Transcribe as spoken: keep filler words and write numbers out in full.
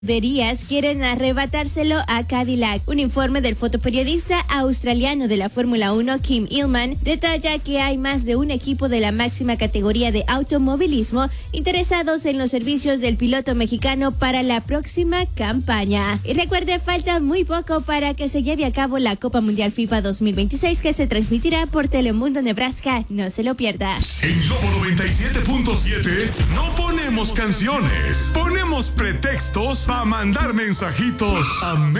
escuderías quieren arrebatárselo a Cadillac. Un informe del fotoperiodista australiano de la Fórmula uno, Kim Illman, detalla que hay más de un equipo de la máxima categoría de automovilismo interesados en los servicios del piloto mexicano para la próxima campaña. Y recuerde, falta muy poco para que se lleve a cabo la Copa Mundial FIFA dos mil veintiséis, que se transmitirá por Telemundo Nebraska. No se lo pierda. En Globo noventa y siete punto siete no ponemos canciones, ponemos pretextos para mandar mensajitos a